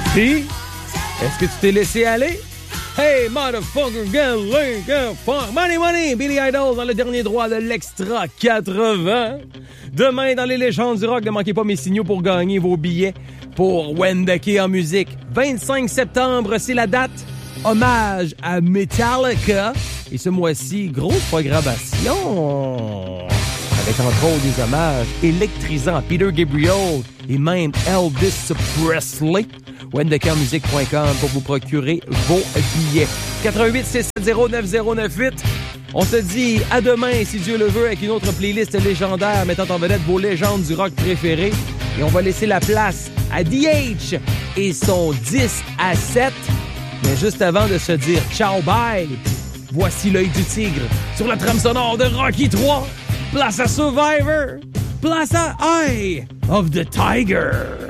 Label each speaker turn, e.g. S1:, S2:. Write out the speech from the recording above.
S1: Puis, est-ce que tu t'es laissé aller? Hey, motherfucker, get fuck. Money, Billy Idol dans le dernier droit de l'Extra 80. Demain, dans les légendes du rock, ne manquez pas mes signaux pour gagner vos billets pour Wendake en musique. 25 septembre, c'est la date. Hommage à Metallica. Et ce mois-ci, grosse programmation. Avec entre autres des hommages électrisants à Peter Gabriel et même Elvis Presley. WendekeMusique.com pour vous procurer vos billets. 88 670 9098. On se dit à demain, si Dieu le veut, avec une autre playlist légendaire mettant en vedette vos légendes du rock préférées. Et on va laisser la place à DH et son 10 à 7. Mais juste avant de se dire ciao, bye, voici l'œil du tigre sur la trame sonore de Rocky 3. Place à Survivor. Place à Eye of the Tiger.